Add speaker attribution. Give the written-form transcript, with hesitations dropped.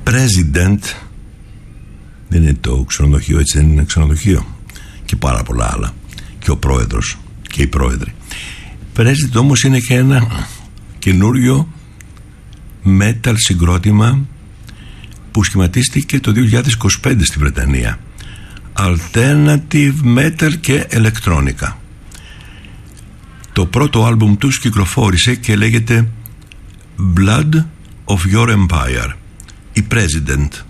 Speaker 1: President δεν είναι το ξενοδοχείο, έτσι δεν είναι ξενοδοχείο, και πάρα πολλά άλλα, και ο πρόεδρος και οι πρόεδροι. President όμως είναι και ένα καινούριο metal συγκρότημα που σχηματίστηκε το 2025 στη Βρετανία. Alternative metal και ηλεκτρόνικα. Το πρώτο άλμπουμ τους κυκλοφόρησε και λέγεται Blood of Your Empire, η President.